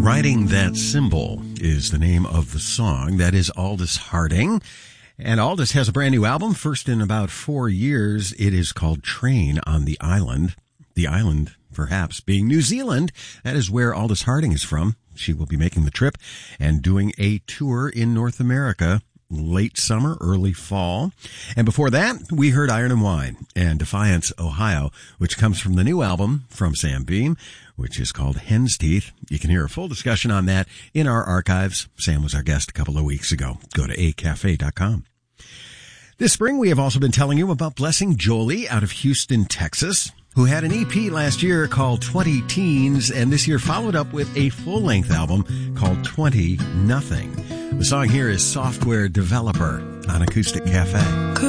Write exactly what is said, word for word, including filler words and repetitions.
Riding That Cymbal is the name of the song. That is Aldous Harding. And Aldous has a brand new album, first in about four years. It is called Train on the Island. The island, perhaps, being New Zealand. That is where Aldous Harding is from. She will be making the trip and doing a tour in North America late summer, early fall. And before that, we heard Iron and Wine and Defiance, Ohio, which comes from the new album from Sam Beam, which is called Hen's Teeth. You can hear a full discussion on that in our archives. Sam was our guest a couple of weeks ago. Go to a cafe dot com. This spring, we have also been telling you about Blessing Jolie out of Houston, Texas, who had an E P last year called twenty Teens, and this year followed up with a full-length album called twenty Nothing. The song here is Software Developer on Acoustic Cafe.